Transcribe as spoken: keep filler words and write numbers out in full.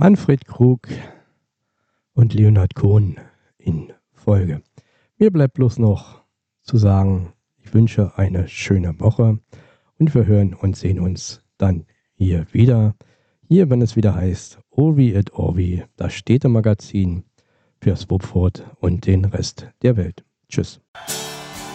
Manfred Krug und Leonhard Cohen in Folge. Mir bleibt bloß noch zu sagen, ich wünsche eine schöne Woche und wir hören und sehen uns dann hier wieder. Hier, wenn es wieder heißt Orvi et Orvi, das Städtemagazin für Swupfurt und den Rest der Welt. Tschüss.